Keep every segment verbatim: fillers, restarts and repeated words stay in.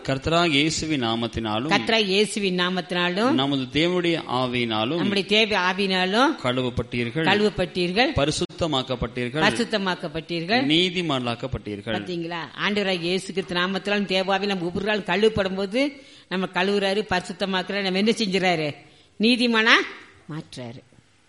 கர்த்தராகிய இயேசுவின் நாமத்தினாலும் கர்த்தராகிய இயேசுவின் நாமத்தினாலும் நமது தேவனுடைய ஆவியினாலும் நம்முடைய தேவ ஆவியினாலும் கழுவப்பட்டீர்கள் கழுவப்பட்டீர்கள் பரிசுத்தமாக்கப்பட்டீர்கள் பரிசுத்தமாக்கப்பட்டீர்கள் நீதிமான்களாக்கப்பட்டீர்கள். பாத்தீங்களா? ஆண்டவராகிய இயேசு கிறிஸ்து நாமத்தினாலும் தேவாவி நம்ம ஒவ்வொரு நாள் கழுவப்படும் போது நம்ம கழுவுறாரு, பரிசுத்தமாக்குறாரு. நம்ம என்ன செஞ்சுறாரு? நீதிமானா மாற்றாரு.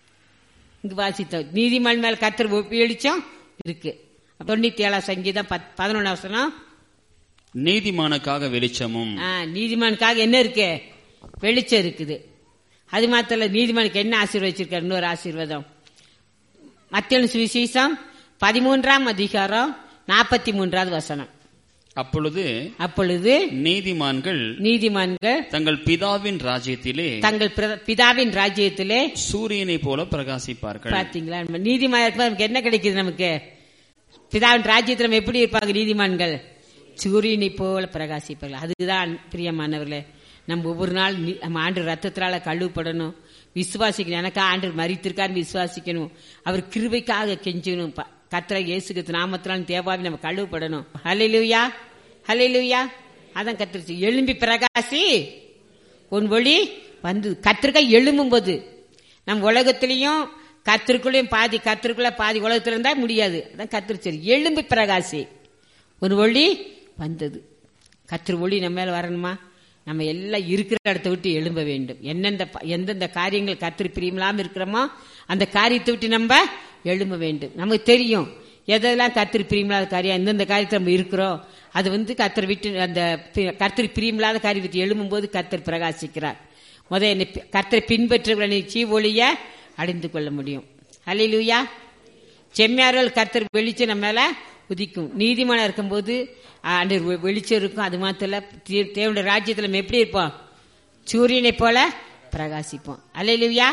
இங்க வாசித்தோம், நீதிமான் மேல கர்த்தர் வெளிச்சம் இருக்கு. தொண்ணூத்தி ஏழாம் சங்கீதம் பதினொன்னு வசனம், நீதிமானுக்காக வெளிச்சமும். நீதிமானுக்காக என்ன இருக்கு? வெளிச்சம் இருக்குது. அது மாத்திர நீதிமானுக்கு என்ன ஆசீர்வதிச்சிருக்காரு? இன்னொரு ஆசீர்வாதம் மத்தேயு சுவிசேஷம் பதிமூன்றாம் அதிகாரம் நாற்பத்தி மூன்றாவது வசனம். அப்பொழுது அப்பொழுது நீதிமான்கள் நீதிமான்கள் தங்கள் பிதாவின் ராஜ்யத்திலே தங்கள் பிதாவின் ராஜ்யத்திலே சூரியனை போல பிரகாசிப்பார்கள். பாத்தீங்களா? நீதிமான் நமக்கு என்ன கிடைக்குது? நமக்கு பிதாவின் ராஜ்யத்தில் நம்ம எப்படி இருப்பாங்க? நீதிமான்கள் சூரியனை போல பிரகாசிப்பார்கள். அதுதான் பிரியமானவர்களே, நம்ம ஒவ்வொரு நாள் நம்ம ஆண்டு ரத்தத்தினால கழுவப்படணும், விசுவாசிக்கணும். எனக்கா ஆண்டு மரித்திருக்காரு விசுவாசிக்கணும், அவர் கிருபைக்காக கெஞ்சணும். கர்த்தராகிய இயேசு கிறிஸ்து நாமத்தினாலும் தேவாவி நம்ம கழுவப்படணும். ஹல்லேலூயா, ஹல்லேலூயா. அதான் கர்த்தர் எழும்பி பிரகாசி உன் ஒளி வந்து. கர்த்தருக்காக எழும்பும் போது நம் உலகத்திலையும் கர்த்தருக்குள்ளேயும் பாதி, கர்த்தருக்குள்ள பாதி உலகத்துல இருந்தா முடியாது. அதான் கர்த்தர் சரி எழும்பி பிரகாசி ஒரு ஒளி வந்தது. கர்த்தர் ஒளி நம்ம மேல வரணுமா? நம்ம எல்லாம் இருக்கிற இடத்தை விட்டு எழும்ப வேண்டும். என்னெந்த எந்தெந்த காரியங்கள் கர்த்தர் பிரியமில்லாம இருக்கிறோமோ அந்த காரியத்தை விட்டு நம்ம எழும்ப வேண்டும். நமக்கு தெரியும் எதெல்லாம் கர்த்தர் பிரியமில்லாத காரியம், எந்தெந்த காரியத்தை நம்ம இருக்கிறோம். அது வந்து கர்த்தர் விட்டு அந்த கர்த்தர் பிரியமில்லாத காரியத்தை எழும்பும் போது கர்த்தர் பிரகாசிக்கிறார். முதல் கர்த்தரை பின்பற்றுகிற சீவொளிய அடைந்து கொள்ள முடியும். ஹல்லேலூயா. செம்மையார்கள் கர்த்தர் வெளிச்சம் நம்ம மேல உதிக்கும். நீதிமானா இருக்கும்போது வெளிச்சம் இருக்கும். அது மாத்திர தேவனுடைய ராஜ்யத்தில் நம்ம எப்படி இருப்போம்? சூரியனை போல பிரகாசிப்போம். ஹல்லேலூயா.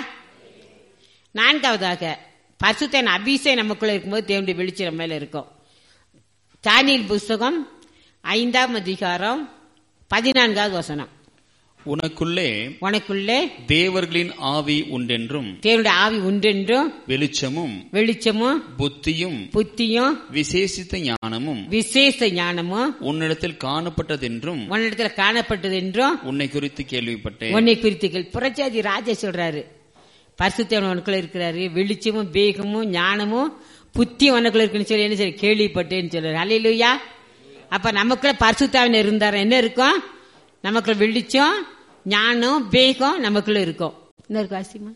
நான்காவதாக பரிசுத்த அபிஷேகம் நமக்குள்ள இருக்கும்போது தேவனுடைய வெளிச்சம் நம்ம மேல இருக்கும். தானியேல் புஸ்தகம் ஐந்தாம் அதிகாரம் பதினான்காவது வசனம். உனக்குள்ளே உனக்குள்ளே தேவர்களின் ஆவி உண்டென்றும் தேவனுடைய ஆவி உண்டென்றும் வெளிச்சமும் வெளிச்சமும் புத்தியும் புத்தியும் விசேஷித்த ஞானமும் விசேஷ ஞானமும் உன்னிடத்தில் காணப்பட்டதென்றும் உன்னிடத்தில் காணப்பட்டதென்றும் உன்னை குறித்து கேள்விப்பட்டேன். உன்னை குறித்து புரட்சாதி ராஜா சொல்றாரு, பரிசுத்தவன் உனக்குள்ள இருக்கிறாரு, வெளிச்சமும் வேகமும் ஞானமும் புத்தி உனக்குள்ள இருக்குன்னு சொல்லி என்ன சொல்லி கேள்விப்பட்டேன்னு சொல்றாரு. ஹல்லேலூயா. அப்ப நமக்குள்ள பரிசுத்தவன் இருந்தாரு என்ன இருக்கும்? நமக்குள்ள வெளிச்சம் ஞானம் வேகம் நமக்குள்ள இருக்கும். இன்னொரு காசியமா,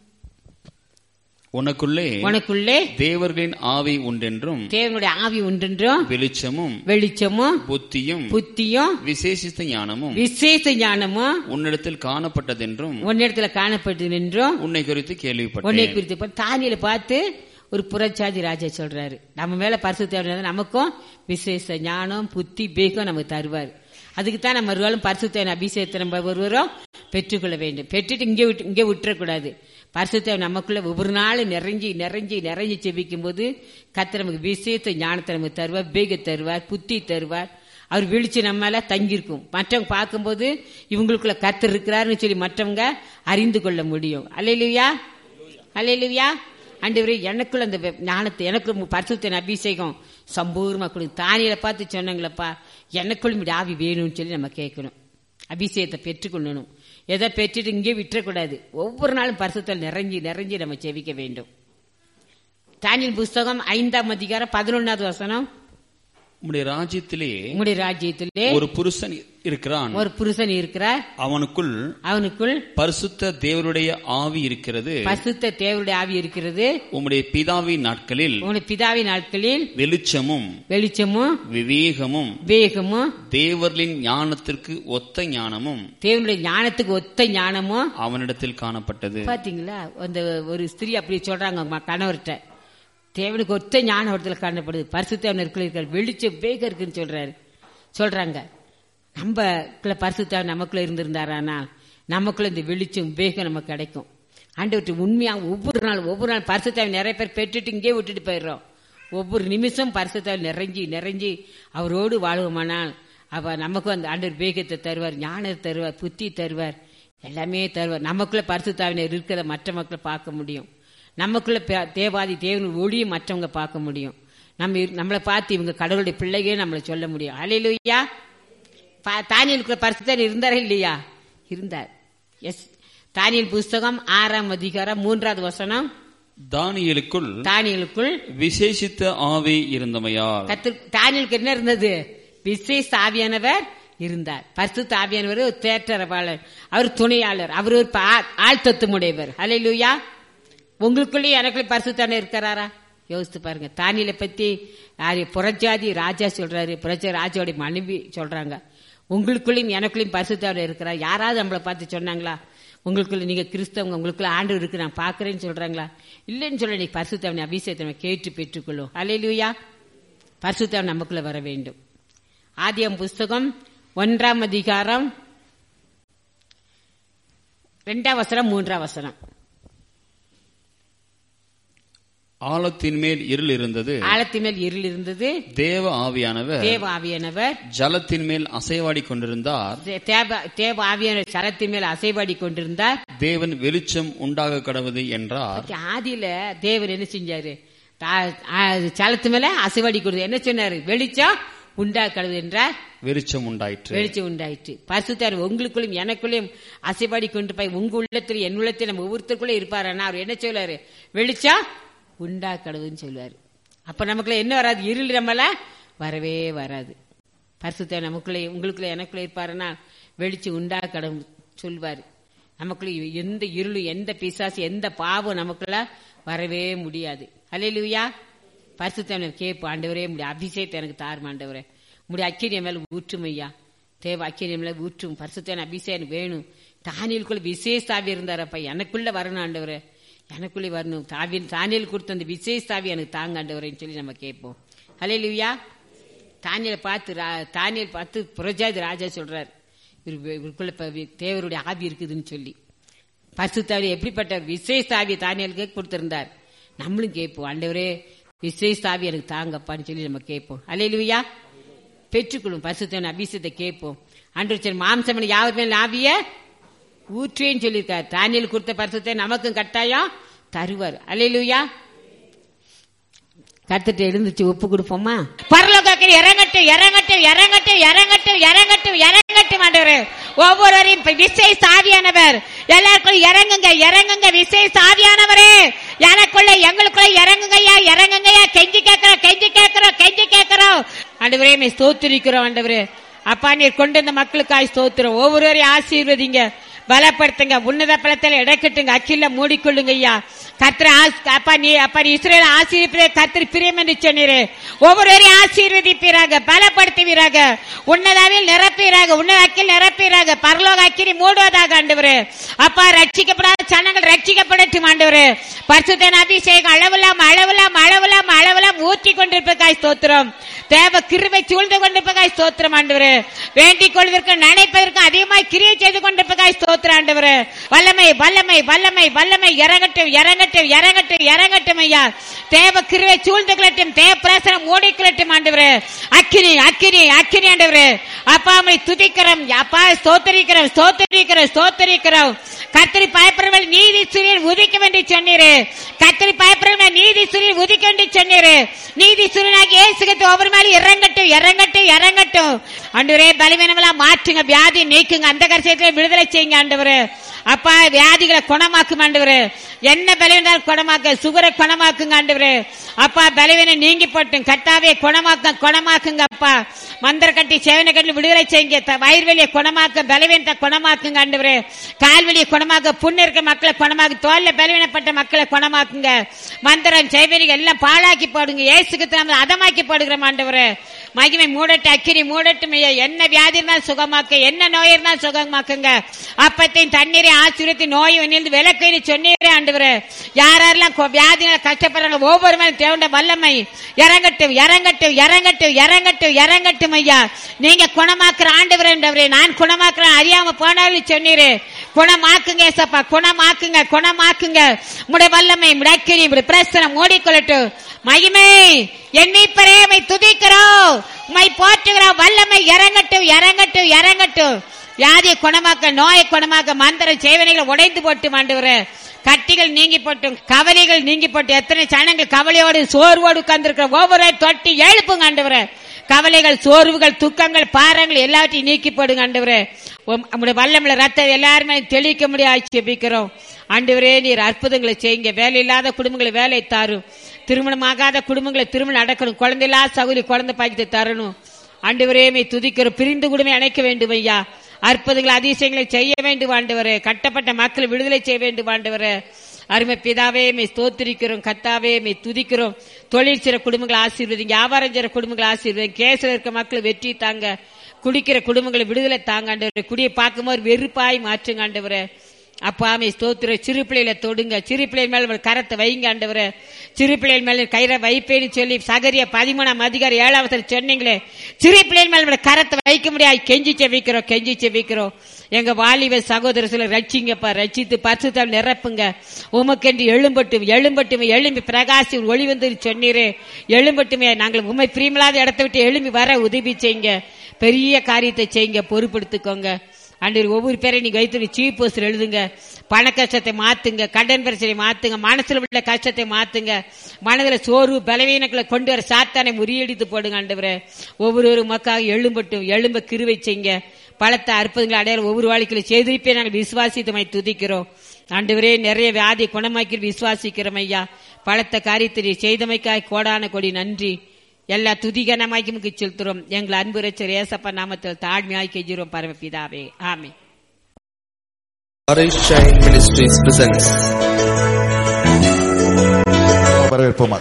உனக்குள்ளே உனக்குள்ளே தேவர்களின் ஆவி உண்டென்றும் தேவனுடைய ஆவி உண்டென்றும் வெளிச்சமும் வெளிச்சமும் புத்தியும் புத்தியும் விசேஷித்த ஞானமும் விசேஷ ஞானமும் உன்னிடத்தில் காணப்பட்டதென்றும் உன்னிடத்துல காணப்பட்டது என்றும் உன்னை குறித்து கேள்விப்பட்டேன். உன்னை குறித்து தானியேலை பார்த்து ஒரு புறச்சாதி ராஜா சொல்றாரு, நம்ம மேல பரிசுத்த நமக்கும் விசேஷ ஞானம் புத்தி வேகம் நமக்கு தருவார். அதுக்குத்தான் நம்ம ஒருவாளும் பரிசுத்த அபிஷேகத்தை நம்ம ஒருவரும் பெற்றுக்கொள்ள வேண்டும். பெற்றுட்டு இங்கே விட்டு இங்கே விட்டுறக்கூடாது. பரிசுத்த நமக்குள்ள ஒவ்வொரு நாளும் நிறைஞ்சி நிறைஞ்சி நிறைஞ்சி செபிக்கும் போது கர்த்தர் நமக்கு விசேஷ ஞானத்தை நமக்கு தருவார், வேக தருவார், புத்தி தருவார். அவர் வெளிச்சு நம்மளால தங்கியிருக்கும். மற்றவங்க பார்க்கும்போது இவங்களுக்குள்ள கர்த்தர் இருக்கிறாருன்னு சொல்லி மற்றவங்க அறிந்து கொள்ள முடியும். அல்லேலூயா, அல்லேலூயா. ஆண்டவரே எனக்குள்ள அந்த ஞானத்தை எனக்கு பரிசுத்த அபிஷேகம் சம்பூர்ணமா கொடுங்க. தானியேலை பார்த்து சொன்னாங்களப்பா, எனக்குள்ள இப்படி ஆவி வேணும்னு சொல்லி நம்ம கேட்கணும். அபிஷேகத்தை பெற்றுக்கொள்ளணும். எதை பெற்றுட்டு இங்கே விட்டுறக்கூடாது. ஒவ்வொரு நாளும் பரிசுத்தல் நிறைஞ்சி நிறைஞ்சி நம்ம செவிக்க வேண்டும். தானியேல் புஸ்தகம் ஐந்தாம் அதிகாரம் பதினொன்னாவது வசனம். உம்முடைய ராஜ்யத்திலே உம்முடைய ராஜ்யத்திலே ஒரு புருஷன் இருக்கிறான், ஒரு புருஷன் இருக்கிறார், அவனுக்குள் அவனுக்குள் பரிசுத்த தேவனுடைய ஆவி இருக்கிறது, பரிசுத்த தேவனுடைய ஆவி இருக்கிறது. உம்முடைய பிதாவின் நாட்களில் உம்முடைய பிதாவின் நாட்களில் வெளிச்சமும் வெளிச்சமும் விவேகமும் வேகமும் தேவர்களின் ஞானத்திற்கு ஒத்த ஞானமும் தேவனுடைய ஞானத்துக்கு ஒத்த ஞானமும் அவனிடத்தில் காணப்பட்டது. பாத்தீங்களா? அந்த ஒரு ஸ்திரீ அப்படி சொல்றாங்க கணவர்கிட்ட, தேவனுக்கு ஒத்த ஞானம் இடத்துல காணப்படுது, பரிசுத்தவன் இருக்கிற வெளிச்சம் வேகம் இருக்குன்னு சொல்றாரு சொல்றாங்க. நம்ம பரிசுத்தவன் நமக்குள்ள இருந்திருந்தாரானா நமக்குள்ள இந்த வெளிச்சம் வேகம் நமக்கு கிடைக்கும். ஆண்டவர்கிட்ட உண்மையா ஒவ்வொரு நாள் ஒவ்வொரு நாள் பரிசுத்தவன் நிறைய பேர் பெற்றுட்டு இங்கே விட்டுட்டு போயிடுறோம். ஒவ்வொரு நிமிஷம் பரிசுத்தவன் நிறைஞ்சி நிறைஞ்சி அவரோடு வாழ்வோமானால் அவ நமக்கும் அந்த ஆண்டவர் வேகத்தை தருவார், ஞானத்தை தருவார், புத்தி தருவார், எல்லாமே தருவார். நமக்குள்ள பரிசுத்தவன் இருக்கிறத மற்ற மக்களை பார்க்க முடியும். நமக்குள்ள தேவாதி தேவன் ஒளியை மற்றவங்க பார்க்க முடியும். நம்ம நம்மளை பார்த்து இவங்க கடவுளுடைய பிள்ளைகளே நம்மளை சொல்ல முடியும். அல்லேலூயா. தானியலுக்குள்ள பரிசுத்தர் இருந்தாரா இல்லையா? இருந்தார். எஸ், தானியல் புஸ்தகம் ஆறாம் அதிகாரம் மூன்றாவது வசனம். தானியலுக்குள் தானியலுக்குள் விசேஷித்த ஆவி இருந்தமையால். கத்து தானியலுக்கு என்ன இருந்தது? விசேஷ ஆவியானவர் இருந்தார். பரிசுத்த ஆவியானவர் ஒரு தேற்றரவாளர், அவர் துணையாளர், அவர் ஒரு ஆழ்த்தத்துமுடையவர். ஹல்லேலூயா. உங்களுக்குள்ளே எனக்குள்ளே பரிசுத்தான இருக்கிறாரா? யோசித்து பாருங்க. தானியலை பத்தி புறஜாதி ராஜா சொல்றாரு, புறஜாதி ராஜாவுடைய மனைவி சொல்றாங்க, உங்களுக்குள்ளேயும் எனக்குள்ளேயும் பரிசுத்தான இருக்கிறார். யாராவது நம்மளை பார்த்து சொன்னாங்களா? உங்களுக்குள்ள நீங்க கிறிஸ்தவங்க, உங்களுக்குள்ள ஆண்டு இருக்கு நான் பாக்குறேன்னு சொல்றாங்களா? இல்லைன்னு சொல்ல. நீ பரிசுத்தவனை அபிஷேகத்தை கேட்டு பெற்றுக்கொள்ளும். ஹல்லேலூயா. பரிசுத்தவன் நமக்குள்ள வர வேண்டும். ஆதியாகமம் புஸ்தகம் ஒன்றாம் அதிகாரம் இரண்டாம் வசனம் மூன்றாம் வசனம். ஆழத்தின் மேல் இருள் இருந்தது, ஆழத்தின் மேல் இருள் இருந்தது. தேவ ஆவியானவர் தேவ ஆவியானவர் ஜலத்தின் மேல் அசைவாடி கொண்டிருந்தார். தேவ ஆவியானவர் ஜலத்தின் மேல் அசைவாடி கொண்டிருந்தார். தேவன் வெளிச்சம் உண்டாக கடவுது என்றார். ஆதியில தேவன் என்ன செஞ்சாரு? ஜலத்து மேல அசைவாடி கொண்டு என்ன சொன்னாரு? வெளிச்சம் உண்டாக கடவுது என்றார். வெளிச்சம் உண்டாயிற்று. வெளிச்சம் உண்டாயிற்று. பரிசுத்தார் உங்களுக்குள்ளும் எனக்குள்ளும் அசைவாடி கொண்டு போய் உங்க உள்ளத்தில் என் உள்ளத்தில் நம்ம ஒவ்வொருத்தருக்குள்ள இருப்பாரு. அவர் என்ன சொல்றாரு? வெளிச்சம் உண்டா கடவுன்னு சொல்லுவாரு. அப்ப நமக்குள்ள என்ன வராது? இருள் நம்மள வரவே வராது. பரிசுத்த நமக்குள்ள உங்களுக்குள்ள எனக்குள்ள இருப்பாருன்னா வெளிச்சம் உண்டா கடவுள் சொல்வாரு. நமக்குள்ள எந்த இருளும் எந்த பிசாசு எந்த பாவம் நமக்குள்ள வரவே முடியாது. ஹல்லேலூயா. பரிசுத்த கேப்பு ஆண்டவரே, முடிய அபிஷேகத்தை எனக்கு தாரும் ஆண்டவரே, முடிய அக்கினிய மேல ஊற்றும் ஐயா, தேவ அக்கினிய மேல ஊற்றும். பரிசுத்த அபிஷேகம் வேணும். தானியலுக்குள்ள விசேஷ தாவி இருந்தாரப்பா, எனக்குள்ள வரணும் ஆண்டவரே, எனக்குள்ளே வரணும். தாவின் தானியல் கொடுத்த அந்த விசேஷ தாவி எனக்கு தாங்க ஆண்டவரேன்னு சொல்லி நம்ம கேட்போம். ஹல்லேலூயா. தானியலை பார்த்து தானியல் பார்த்து புறஜாதி ராஜா சொல்றாரு, இவருக்குள்ள தேவருடைய ஆவி இருக்குதுன்னு சொல்லி. பரிசுத்தாவி எப்படிப்பட்ட விசேஷ தாவி தானியலுக்கு கொடுத்திருந்தார். நம்மளும் கேட்போம், ஆண்டவரே விசேஷ தாவி எனக்கு தாங்கப்பான்னு சொல்லி நம்ம கேட்போம். ஹல்லேலூயா. பெற்றுக்கொள்ளும் பரிசுத்தவன் அபிஷேகத்தை கேட்போம். ஆண்டவர் மாம்சமனை யாவர் மேல் ஆவிய ஊற்றேன்னு சொல்லியிருக்காரு. தானியல் கொடுத்த பரிசுத்தை நமக்கும் கட்டாயம் தருவார். அல்லேலூயா. கத்துட்டு எழுந்துச்சு ஒப்பு கொடுப்போமா? பரலோகத்தில் இறங்கட்டும் இறங்கட்டும் இறங்கட்டும் இறங்கட்டும் இறங்கட்டும் இறங்கட்டும் ஆண்டவரே. ஒவ்வொருவரையும் விசேஷ ஆவியானவர் எல்லாருக்கும் இறங்குங்க இறங்குங்க. விசேஷ ஆவியானவரே எனக்குள்ள எங்களுக்குள்ள இறங்குங்கய்யா இறங்குங்கய்யா. கெஞ்சி கேட்கிறோம் கெஞ்சி கேட்கிறோம் கெஞ்சி கேட்கிறோம் ஆண்டவரே. மே ஸ்தோத்திரிக்கிறோம் ஆண்டவரே. அப்பா நீர் கொண்டு வந்த மக்களுக்காய் ஸ்தோத்திரம். ஒவ்வொருவரையும் ஆசீர்வதிங்க, பலப்படுத்துங்க, உன்னத பலத்தில் இடக்கட்டுங்க, அக்கில மூடிக்கொள்ளுங்க ஐயா. கர்த்தரை அப்பா நீ அப்பா இஸ்ரவேலை ஆசீர்வதிப்பதே கர்த்தர் பிரியம் என்று சொன்னீரே. ஒவ்வொருவரையும் ஆசீர்வதிப்பீராக, பலப்படுத்துவீராக, உன்னதாவில் நிரப்பீராக, உன்னத அக்கில் நிரப்பீராக, பரலோக அக்கினி மூடுவதாக ஆண்டவரே. அப்பா ரட்சிக்கப்படாத ஜனங்கள் ரட்சிக்கப்படட்டும் ஆண்டவரே. பரிசுத்த அபிஷேகம் அளவில்லாம் அளவில்லாம் அளவில்லாம் அளவில்லாம் ஊற்றி கொண்டிருப்பதாய் ஸ்தோத்திரம். தேவ கிருபை சூழ்ந்து கொண்டிருப்பதாய் ஸ்தோத்திரம் ஆண்டவரே. வேண்டிக் கொள்வதற்கு நினைப்பதற்கு அதிகமாய் கிரியை செய்து கொண்டிருப்பதாய் ஸ்தோத்திரம் ஆண்டவரே. வல்லமை வல்லமை வல்லமை வல்லமை இறங்கட்டும் இறங்கட்டும் இறங்கட்டும் இறங்கட்டும் ஐயா. தேவ கிருபை சூழ்ந்து கொள்ளட்டும், தேவ பிரசனம் ஓடிக்கொள்ளட்டும் ஆண்டவரே. அக்கினி அக்கினி அக்கினி ஆண்டவரே. அப்பா அம்மை துதிக்கிறோம் அப்பா, ஸ்தோத்திரிக்கிறோம் ஸ்தோத்திரிக்கிறோம் ஸ்தோத்திரிக்கிறோம். கர்த்தரை பயப்படுறவர்கள் நீதி சூரியன் உதிக்க வேண்டி சொன்னீரே. கர்த்தரை பயப்படுறவர்கள் நீதி சூரியன் உதிக்க வேண்டி சொன்னீரே. நீதி சூரியனாகி இயேசுகிறிஸ்து ஒவ்வொரு மேலும் இறங்கட்டும் இறங்கட்டும் இறங்கட்டும் ஆண்டவரே. பலவீனமெல்லாம் மாற்றுங்க, வியாதி நீக்குங்க, அந்த கரிசயத்தில் விடுதலை செய்யுங்க ஆண்டவரே. அப்பா வியாதிகளை குணமாக்கும் ஆண்டவரே. என்ன பலவீனம் குணமாக்க, சுகரை குணமாக்குங்க ஆண்டவரே. அப்பா பலவீனம் நீங்கி போட்டும் கட்டாவே குணமாக்க குணமாக்குங்க அப்பா. மந்திர கட்டி சேவனை கட்டி விடுதலை செய்யுங்க. வயிறுவெளியை குணமாக்க, பலவீனத்தை குணமாக்குங்க ஆண்டவரே. கால்வெளியை குணமாக்க, புண்ணு இருக்க மக்களை குணமாக்கு, தோல்ல பலவீனப்பட்ட மக்களை குணமாக்குங்க. மந்திரம் செய்வனிகள் எல்லாம் பாழாக்கி போடுங்க. இயேசுக்கு நம்ம அதமாக்கி போடுகிறோம் ஆண்டவரே. மகிமை மூடட்டு, அக்கினி மூடட்டும். என்ன வியாதி இருந்தாலும் சுகமாக்க, என்ன நோய் இருந்தாலும் சுகமாக்குங்க. அப்பத்தையும் தண்ணீரை ஆசீர்வதித்து நோய் வந்து விலக்கு சொன்னீரே ஆண்டவரே. யாரெல்லாம் வியாதினால கஷ்டப்படுறாங்க ஒவ்வொரு மேலும் தேவண்ட வல்லமை இறங்கட்டும் இறங்கட்டும் இறங்கட்டும் இறங்கட்டும் இறங்கட்டும் ஐயா. நீங்க குணமாக்குற ஆண்டவரே. நான் குணமாக்குறேன் அறியாம போனாலும் சொன்னீரே. குணமாக்குங்க ஏசப்பா, குணமாக்குங்க குணமாக்குங்க. முட வல்லமை முடக்கினி பிரசனம் மூடிக்கொள்ளட்டும். மகிமை என் மீட்பரே உம்மை துதிக்கிறோம், உம்மை போற்றுகிறோம். வல்லமை இறங்கட்டும் இறங்கட்டும் இறங்கட்டும். வியாதியை குணமாக்க, நோயை குணமாக்க, மந்திர சேவனைகளை உடைந்து போட்டு ஆண்டவரே. கட்டிகள் நீங்கி போட்டும், கவலைகள் நீங்கி போட்டு, எத்தனை சனங்கள் கவலையோடு சோர்வோடு உட்கார்ந்திருக்கிற ஒவ்வொரு தொட்டி எழுப்புங்க ஆண்டவரே. கவலைகள், சோர்வுகள், துக்கங்கள், பாரங்கள் எல்லாத்தையும் நீக்கி போடுங்க ஆண்டவரே. நம்முடைய வல்லமுள்ள ரத்தம் எல்லாருமே தெளிக்க முடியாது ஜெபிக்கிறோம் ஆண்டவரே. நீர் அற்புதங்களை செய்யுங்க. வேலை இல்லாத குடும்பங்களை வேலை தாரும். திருமணமாகாத குடும்பங்களை திருமணம் நடக்கணும். குழந்தை இல்லாத சகோதரி குழந்தை பாக்கியத்தை தரணும் ஆண்டவரே. மே துதிக்கிறோம். பிரிந்து குடும்பம் அணைக்க வேண்டும் ஐயா. அற்புதங்களை அதிசயங்களை செய்ய வேண்டும் ஆண்டவரே. கட்டப்பட்ட மக்களை விடுதலை செய்ய வேண்டும் ஆண்டவரே. அருமை பிதாவே மே ஸ்தோத்திரிக்கிறோம். கத்தாவே மே துதிக்கிறோம். தொழில் செய்ற குடும்பங்களை ஆசீர்வதிங்க. வியாபாரம் செய்ற குடும்பங்களை ஆசீர்வதிங்க. கேஸ்ல இருக்க மக்களை வெற்றி தாங்க. குடிக்கிற குடும்பங்களை விடுதலை தாங்க ஆண்டவரே. குடியை பார்க்கும்போது வெறுப்பாய் மாற்றுங்க ஆண்டவரே. அப்பாமே ஸ்தோத்திர. சிறு பிள்ளைகளை தொடுங்க. சிறு பிள்ளைகள் மேல கரத்தை வைங்க ஆண்டவரே. சிறு பிள்ளைகள் மேல கயிறை வைப்பேன்னு சொல்லி சகரியா பதிமூணாம் அதிகாரி ஏழாவது சொன்னீங்களே. சிறு பிள்ளைகள் மேல கரத்தை வைக்க முடியாது. கெஞ்சி செவிக்கிறோம், கெஞ்சி செவிக்கிறோம். எங்க வாலிப சகோதர சில ரட்சிங்கப்பா, ரட்சித்து பரிசுத்தால் நிரப்புங்க. உமக்கென்று எழும்பட்டும், எழும்பட்டும், எழும்பி பிரகாசி ஒளி வந்து சொன்னீரே. எழும்பட்டுமே. நாங்கள் உண்மை பிரியமில்லாத இடத்தை விட்டு எழும்பி வர உதவி செய்யுங்க. பெரிய காரியத்தை செய்யுங்க. பொறுப்படுத்திக்கோங்க ஆண்டவரே. ஒவ்வொரு பேரையும் நீங்க வைத்து சீஃப் போஸ்டர் எழுதுங்க. பண கஷ்டத்தை மாத்துங்க. கடன் பிரச்சனை மாத்துங்க. மனசுல உள்ள கஷ்டத்தை மாத்துங்க. மனதில் சோர்வு பலவீனங்களை கொண்டு வர சாத்தானை முறியடித்து போடுங்க ஆண்டவரே. ஒவ்வொரு மக்காக எழும்பட்டும், எழும்ப கிருவை செய்யுங்க. பலத்த அற்புதங்களை அடையாளம் ஒவ்வொரு வாழ்க்கையில செய்திருப்பே நாங்கள் விசுவாசித்தமை துதிக்கிறோம் ஆண்டவரே. நிறைய வியாதி குணமாக்கி விசுவாசிக்கிறோம் ஐயா. பலத்த காரியத்தை செய்தமைக்காய் கோடான கொடி நன்றி. எல்லா துதிகனமாக்கி செலுத்துறோம். எங்கள் அன்பு ரட்சகர் இயேசப்பா நாமத்தில் தாழ்மையாய் கெஞ்சுறோம் பரமபிதாவே. ஆமென். வரவேற்போமா.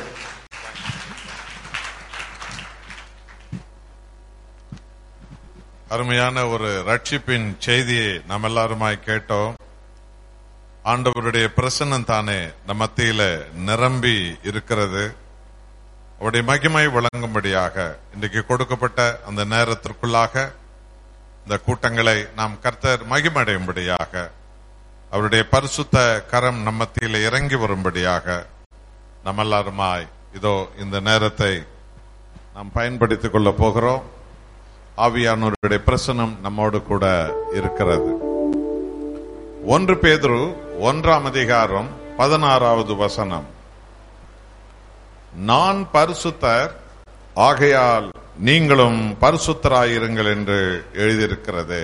அருமையான ஒரு ரட்சிப்பின் செய்தியை நாம் எல்லாருமாய் கேட்டோம். ஆண்டவருடைய பிரசன்னம் தானே நம் மத்தியில நிரம்பி இருக்கிறது. அவருடைய மகிமை வழங்கும்படியாக இன்றைக்கு கொடுக்கப்பட்ட அந்த நேரத்திற்குள்ளாக இந்த கூட்டங்களை நாம் கர்த்தர் மகிமடையும்படியாக அவருடைய பரிசுத்த கரம் நம் மத்தியில இறங்கி வரும்படியாக நம்ம எல்லாருமாய் இதோ இந்த நேரத்தை நாம் பயன்படுத்திக் கொள்ள போகிறோம். ஆவியானவருடைய பிரசனம் நம்மோடு கூட இருக்கிறது. ஒன்று பேதுரு ஒன்றாம் அதிகாரம் பதினாறாவது வசனம். நான் பரிசுத்தர் ஆகையால் நீங்களும் பரிசுத்தராயிருங்கள் என்று எழுதியிருக்கிறது.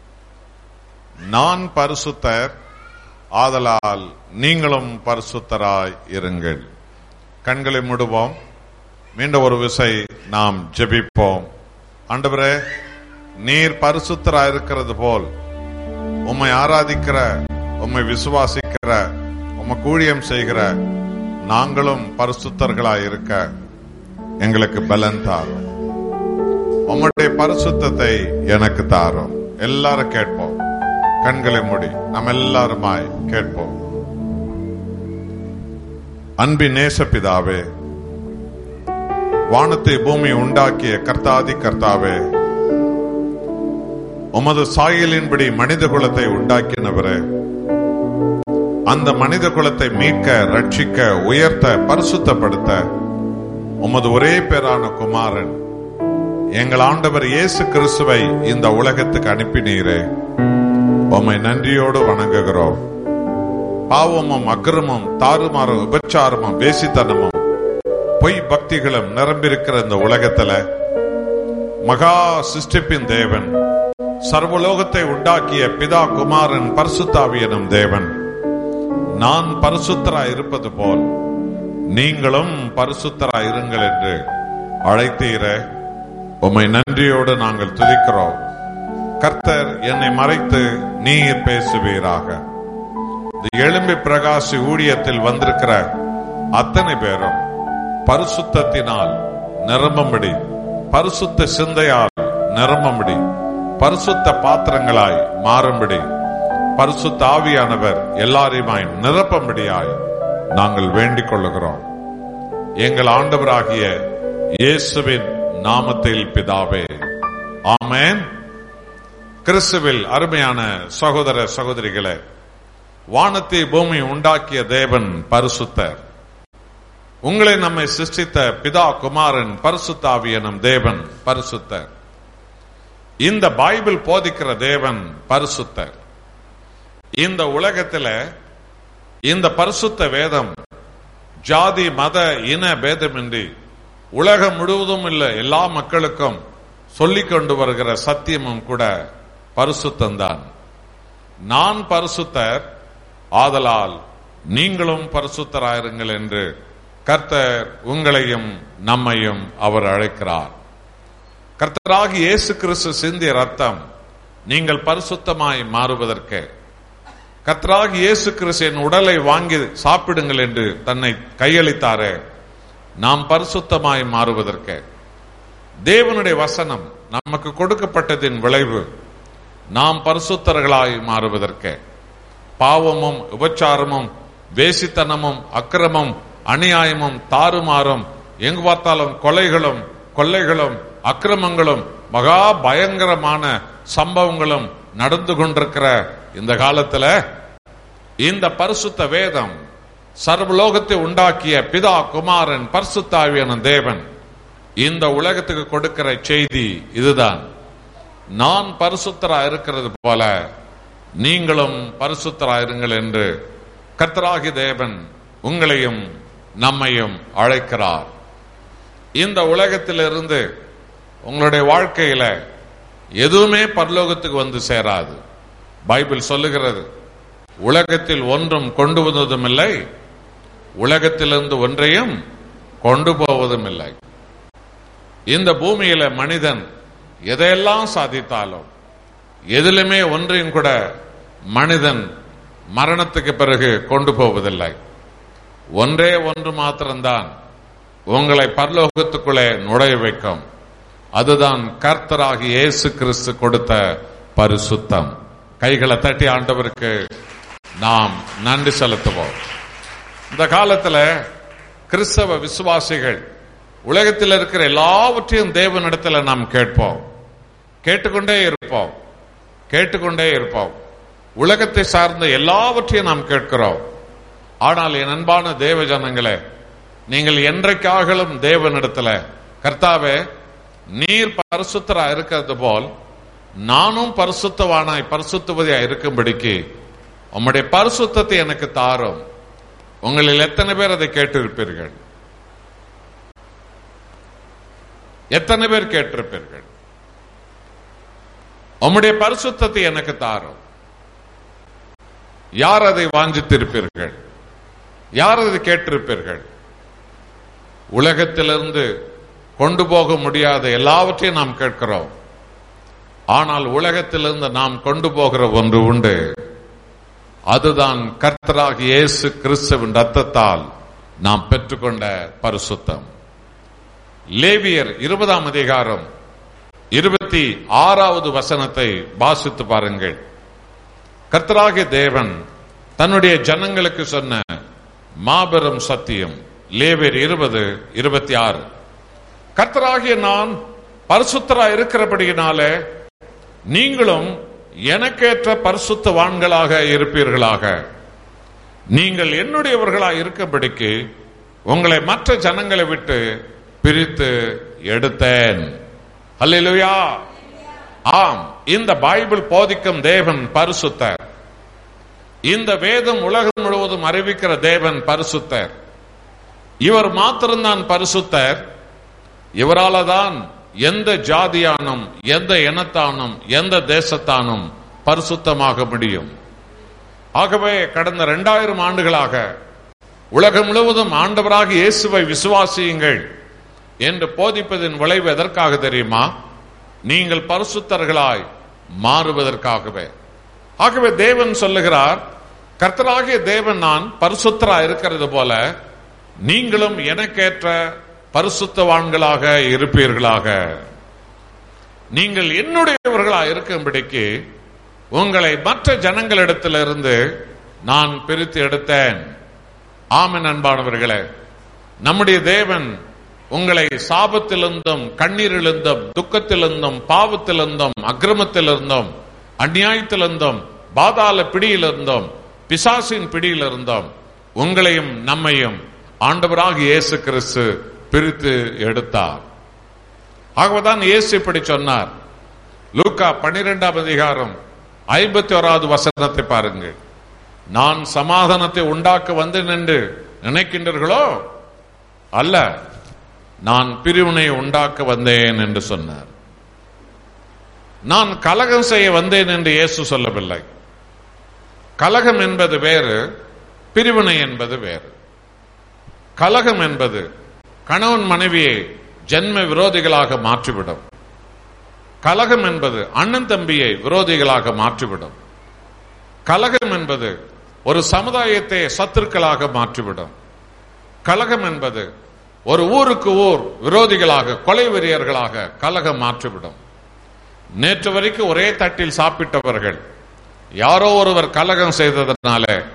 நான் பரிசுத்தர் ஆதலால் நீங்களும் பரிசுத்தராய் இருங்கள். கண்களை மூடுவோம். மீண்டும் ஒரு விசை நாம் ஜெபிப்போம். ஆண்டவரே, நீர் பரிசுத்தராய் இருக்கிறது போல் உம்மை ஆராதிக்கிற, உம்மை விசுவாசிக்கிற, உம்மை ஊழியம் செய்கிற நாங்களும் பரிசுத்தர்களாய் இருக்க எங்களுக்கு பலன் தாரும். உம்முடைய பரிசுத்தத்தை எனக்கு தாரும். எல்லாரும் கேட்போம். கண்களை மூடி நாம் எல்லாருமாய் கேட்போம். அன்பின் நேசபிதாவே, வானத்தை பூமி உண்டாக்கிய கர்த்தாதி கர்த்தாவே, உமது சாயலின்படி மனித குலத்தை உண்டாக்கினவரே, அந்த மனித குலத்தை மீட்க, ரட்சிக்க, உயர்த்த, பரிசுத்தப்படுத்த உமது ஒரே பேரான குமாரன் எங்கள் ஆண்டவர் இயேசு கிறிஸ்துவை இந்த உலகத்துக்கு அனுப்பினீரே. உம்மை நன்றியோடு வணங்குகிறோம். பாவமும் அக்கிரமும் தாறுமாறும் உபச்சாரமும் வேசித்தனமும் பொய் பக்திகளும் நிரம்பியிருக்கிற இந்த உலகத்துல மகா சிருஷ்டிப்பின் தேவன், சர்வலோகத்தை உண்டாக்கிய பிதா குமாரன் பரிசுத்தாவியனும் தேவன், நான் பரிசுத்தராய் இருப்பது போல் நீங்களும் பரிசுத்தராய் இருங்கள் என்று அழைத்தீரே. உம்மை நன்றியோடு நாங்கள் துதிக்கிறோம். கர்த்தர் என்னை மறைத்து நீர் பேசுவீராக. எழும்பி பிரகாசி ஊழியத்தில் வந்திருக்கிற அத்தனை பேரும் பரிசுத்தத்தினால் நிரம்பும்படி, பரிசுத்த சிந்தையால் நிரம்பும்படி, பரிசுத்த பாத்திரங்களாய் மாறும்படி, பரிசுத்த ஆவியானவர் எல்லாரையுமாய் நிரப்பும்படியாய் நாங்கள் வேண்டிக் கொள்ளுகிறோம். எங்கள் ஆண்டவராகிய இயேசுவின் நாமத்தில் பிதாவே, ஆமென். கிறிஸ்துவில் அருமையான சகோதர சகோதரிகளே, வானத்தை பூமி உண்டாக்கிய தேவன் பரிசுத்தர். உங்களை நம்மை சிருஷ்டித்த பிதா குமாரன் பரிசுத்த ஆவியனும் தேவன் பரிசுத்தர். இந்த பைபிள் போதிக்கிற தேவன் பரிசுத்தர். இந்த உலகத்துல இந்த பரிசுத்த வேதம் ஜாதி மத இன பேதமின்றி உலகம் முழுவதும் இல்ல எல்லா மக்களுக்கும் சொல்லிக் கொண்டு வருகிற சத்தியமும் கூட பரிசுத்தம்தான். நான் பரிசுத்தர், ஆதலால் நீங்களும் பரிசுத்தராயிருங்கள் என்று கர்த்தர் உங்களையும் நம்மையும் அவர் அழைக்கிறார். கர்த்தராகி இயேசு கிறிஸ்து சிந்திய ரத்தம் நீங்கள் பரிசுத்தமாய் மாறுவதற்கு, கர்த்தராகி இயேசு கிறிஸ்து என் உடலை வாங்கி சாப்பிடுங்கள் என்று தன்னை கையளித்தாரே, நாம் பரிசுத்தமாய் மாறுவதற்கு, தேவனுடைய வசனம் நமக்கு கொடுக்கப்பட்டதின் விளைவு நாம் பரிசுத்தர்களாய் மாறுவதற்கு, பாவமும் உபச்சாரமும் வேசித்தனமும் அக்கிரமும் அநியாயமும் தாறுமாறும் எங்கு பார்த்தாலும் கொலைகளும் கொள்ளைகளும் அக்கிரமங்களும் மகா பயங்கரமான சம்பவங்களும் நடந்து கொண்டிருக்கிற இந்த காலத்துல இந்த பரிசுத்த வேதம், சர்வலோகத்தை உண்டாக்கிய பிதா குமாரன் பரிசுத்த ஆவியான தேவன் இந்த உலகத்துக்கு கொடுக்கிற செய்தி இதுதான். நான் பரிசுத்தரா இருக்கிறது போல நீங்களும் பரிசுத்தராயிருங்கள் என்று கர்த்தராகிய தேவன் உங்களையும் நம்மையும் அழைக்கிறார். இந்த உலகத்திலிருந்து உங்களுடைய வாழ்க்கையில எதுவுமே பரலோகத்துக்கு வந்து சேராது. பைபிள் சொல்லுகிறது, உலகத்தில் ஒன்றும் கொண்டு வந்ததும் இல்லை, உலகத்திலிருந்து ஒன்றையும் கொண்டு போவதும் இல்லை. இந்த பூமியில மனிதன் எதையெல்லாம் சாதித்தாலும் எதிலுமே ஒன்றையும் கூட மனிதன் மரணத்துக்கு பிறகு கொண்டு போவதில்லை. ஒன்றே ஒன்று மாத்திரம்தான் உங்களை பரலோகத்துக்குள்ளே நுழைய வைக்கும். அதுதான் கர்த்தராகி இயேசு கிறிஸ்து கொடுத்த பரிசுத்தம். கைகளை தட்டி ஆண்டவருக்கு நாம் நன்றி செலுத்துவோம். இந்த காலத்துல கிறிஸ்தவ விசுவாசிகள் உலகத்தில் இருக்கிற எல்லாவற்றையும் தேவனிடத்தில் நாம் கேட்போம், கேட்டுக்கொண்டே இருப்போம், கேட்டுக்கொண்டே இருப்போம். உலகத்தை சார்ந்த எல்லாவற்றையும் நாம் கேட்கிறோம். ஆனால் என் அன்பான தேவ ஜனங்களே, நீங்கள் என்றைக்காகலும் தேவனிடத்தில், கர்த்தாவே நீர் பரிசுத்தரா இருக்கிறது போல் நானும் பரிசுத்தவானாய் பரிசுத்தவதியாய் இருக்கும்படிக்கு உம்முடைய பரிசுத்தத்தை எனக்கு தாரும். உங்களில் எத்தனை பேர் அதை கேட்டிருப்பீர்கள்? எத்தனை பேர் கேட்டிருப்பீர்கள்? உம்முடைய பரிசுத்தத்தை எனக்கு தாரும். யார் அதை வாஞ்சித்திருப்பீர்கள்? யார் அதை கேட்டிருப்பீர்கள்? உலகத்திலிருந்து கொண்டு போக முடியாத எல்லாவற்றையும் நாம் கேட்கிறோம். ஆனால் உலகத்திலிருந்து நாம் கொண்டு போகிற ஒன்று உண்டு. அதுதான் கர்த்தராகிய இயேசு கிறிஸ்துவின் ரத்தத்தால் நாம் பெற்றுக்கொண்ட பரிசுத்தம். லேவியர் இருபதாம் அதிகாரம் இருபத்தி ஆறாவது வசனத்தை வாசித்து பாருங்கள். கர்த்தராகிய தேவன் தன்னுடைய ஜனங்களுக்கு சொன்ன மாபெரும் சத்தியம். லேவியர் இருபது இருபத்தி ஆறு. கர்த்தராகிய நான் பரிசுத்தரா இருக்கிறபடியினாலே நீங்களும் எனக்கேற்ற பரிசுத்தவான்களாக இருப்பீர்களாக. நீங்கள் என்னுடையவர்களாக இருக்கும்படிக்கு உங்களை மற்ற ஜனங்களை விட்டு பிரித்து எடுத்தேன். அல்லேலூயா. ஆம், இந்த பைபிள் போதிக்கும் தேவன் பரிசுத்தர். இந்த வேதம் உலகம் முழுவதும் அறிவிக்கிற தேவன் பரிசுத்தர். இவர் மாத்திரம்தான் பரிசுத்தர். இவரால தான் எந்த ஜாதியானும் எந்த இனத்தானும் எந்த தேசத்தானும் பரிசுத்தமாக முடியும். ஆகவே கடந்த இரண்டாயிரம் ஆண்டுகளாக உலகம் முழுவதும் ஆண்டவராக இயேசுவை விசுவாசியுங்கள் என்று போதிப்பதின் விளைவு எதற்காக தெரியுமா? நீங்கள் பரிசுத்தர்களாய் மாறுவதற்காகவே. ஆகவே தேவன் சொல்லுகிறார், கர்த்தராகிய தேவன் நான் பரிசுத்தரா இருக்கிறது போல நீங்களும் எனக்கேற்ற பரிசுத்தவான்களாக இருப்பீர்களாக. நீங்கள் என்னுடையவர்களாக இருக்கும்படிக்கு உங்களை மற்ற ஜனங்களிடத்திலிருந்து நான் பிரித்து எடுத்தேன். ஆமென். அன்பானவர்களே, நம்முடைய தேவன் உங்களை சாபத்திலிருந்தும் கண்ணீரிலிருந்தும் துக்கத்திலிருந்தும் பாவத்திலிருந்தும் அக்கிரமத்திலிருந்தும் அநியாயத்திலிருந்தும் பாதாள பிடியிலிருந்தும் பிசாசின் பிடியிலிருந்தும் உங்களையும் நம்மையும் ஆண்டவராக இயேசு கிறிஸ்து பிரித்து எடுத்தார். ஆகவேதான் இயேசு இப்படி சொன்னார். லூக்கா பன்னிரெண்டாம் அதிகாரம் ஐம்பத்தி ஓராவது வசனத்தை பாருங்கள். நான் சமாதானத்தை உண்டாக்க வந்தேன் என்று நினைக்கின்றீர்களோ? அல்ல, நான் பிரிவினை உண்டாக்க வந்தேன் என்று சொன்னார். நான் கலகம் செய்ய வந்தேன் என்று இயேசு சொல்லவில்லை. கலகம் என்பது வேறு, பிரிவினை என்பது வேறு. கலகம் என்பது கணவன் மனைவியை ஜென்ம விரோதிகளாக மாற்றிவிடும். கலகம் என்பது அண்ணன் தம்பியை விரோதிகளாக மாற்றிவிடும். கலகம் என்பது ஒரு சமுதாயத்தை சத்துருக்களாக மாற்றிவிடும். கலகம் என்பது ஒரு ஊருக்கு ஊர் விரோதிகளாக, கொலை வெறியர்களாக கலகம் மாற்றிவிடும். நேற்று வரைக்கும் ஒரே தட்டில் சாப்பிட்டவர்கள் யாரோ ஒருவர் கலகம் செய்ததனால